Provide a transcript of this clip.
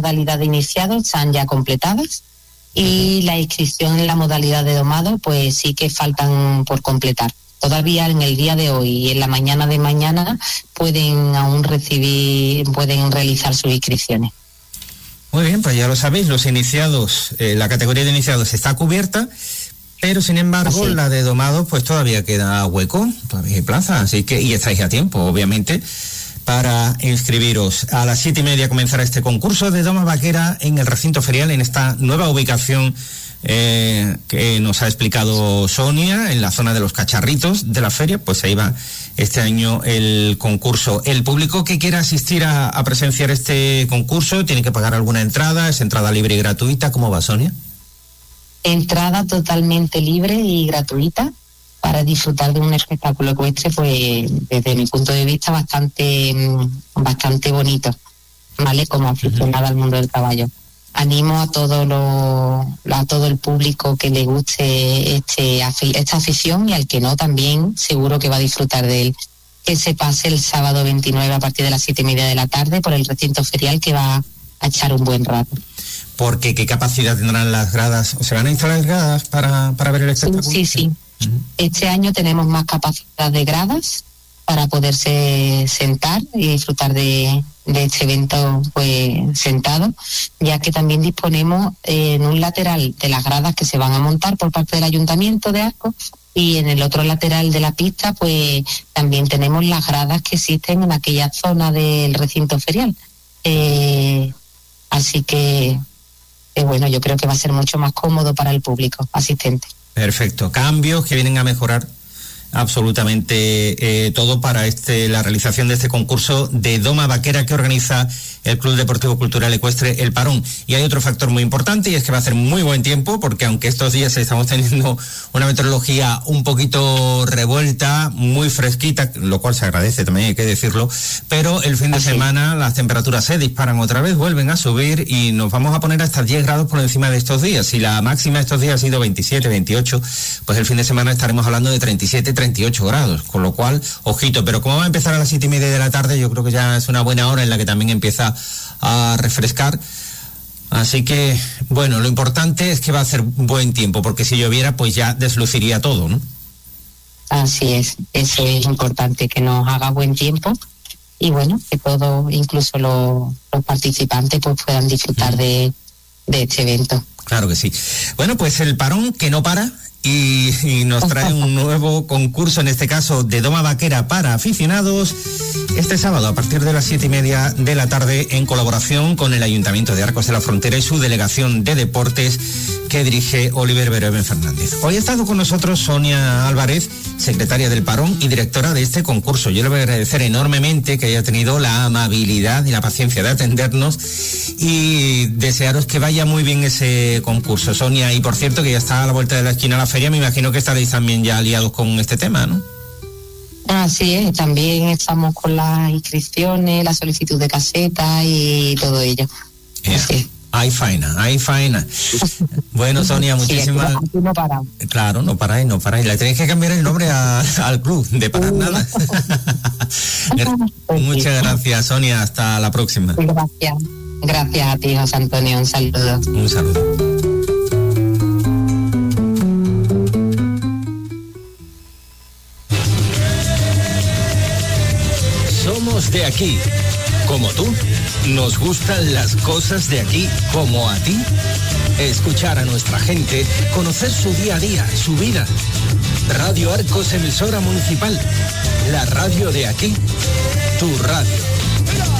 modalidad de iniciado están ya completadas y la inscripción en la modalidad de domado pues sí que faltan por completar. Todavía en el día de hoy y en la mañana de mañana pueden realizar sus inscripciones. Muy bien, pues ya lo sabéis, los iniciados, la categoría de iniciados está cubierta, pero sin embargo la de domado pues todavía queda hueco, todavía hay plaza, así que, y estáis a tiempo, obviamente, para inscribiros. A las 7:30 comenzará este concurso de doma vaquera en el recinto ferial, en esta nueva ubicación que nos ha explicado Sonia, en la zona de los cacharritos de la feria. Pues ahí va este año el concurso. El público que quiera asistir a presenciar este concurso tiene que pagar alguna entrada, es entrada libre y gratuita. ¿Cómo va, Sonia? Entrada totalmente libre y gratuita para disfrutar de un espectáculo ecuestre, pues desde mi punto de vista bastante bonito, ¿vale? Como aficionada al mundo del caballo. Animo a todo el público que le guste esta afición, y al que no también seguro que va a disfrutar de él. Que se pase el sábado 29 a partir de las 7:30 de la tarde por el recinto ferial, que va a echar un buen rato. Porque ¿qué capacidad tendrán las gradas? ¿O se van a instalar gradas para ver el espectáculo? Sí. Este año tenemos más capacidad de gradas para poderse sentar y disfrutar de este evento pues sentado, ya que también disponemos en un lateral de las gradas que se van a montar por parte del Ayuntamiento de Arcos, y en el otro lateral de la pista pues también tenemos las gradas que existen en aquella zona del recinto ferial. Así que bueno, yo creo que va a ser mucho más cómodo para el público asistente. Perfecto, cambios que vienen a mejorar absolutamente todo para la realización de este concurso de doma vaquera que organiza el Club Deportivo Cultural Ecuestre El Parón. Y hay otro factor muy importante, y es que va a hacer muy buen tiempo, porque aunque estos días estamos teniendo una meteorología un poquito revuelta, muy fresquita, lo cual se agradece también, hay que decirlo, pero el fin de semana las temperaturas se disparan otra vez, vuelven a subir y nos vamos a poner hasta 10 grados por encima de estos días. Si la máxima de estos días ha sido 27, 28, pues el fin de semana estaremos hablando de 37, 38 grados, con lo cual, ojito. Pero como va a empezar a las 7:30 de la tarde, yo creo que ya es una buena hora en la que también empieza a refrescar. Así que, bueno, lo importante es que va a hacer buen tiempo, porque si lloviera, pues ya desluciría todo, ¿no? Así es, eso es importante, que nos haga buen tiempo y bueno, que todos, incluso los participantes, pues puedan disfrutar de este evento. Claro que sí. Bueno, pues el Parón que no para y nos trae un nuevo concurso, en este caso de doma vaquera para aficionados, este sábado a partir de las 7:30 de la tarde, en colaboración con el Ayuntamiento de Arcos de la Frontera y su delegación de deportes que dirige Oliver Bereven Fernández. Hoy ha estado con nosotros Sonia Álvarez, secretaria del Parón y directora de este concurso. Yo le voy a agradecer enormemente que haya tenido la amabilidad y la paciencia de atendernos y desearos que vaya muy bien ese concurso, Sonia. Y por cierto, que ya está a la vuelta de la esquina la feria, me imagino que estaréis también ya aliados con este tema, ¿no? Así es, también estamos con las inscripciones, la solicitud de caseta y todo ello. Así. Hay faena. Bueno, Sonia, muchísimas... Sí, no paramos. Claro, no paráis. Le tenéis que cambiar el nombre al club, de parar nada. Muchas gracias, Sonia, hasta la próxima. Gracias a ti, José Antonio, un saludo. Un saludo. Somos de aquí, como tú. Nos gustan las cosas de aquí, como a ti. Escuchar a nuestra gente, conocer su día a día, su vida. Radio Arcos, emisora municipal. La radio de aquí, tu radio.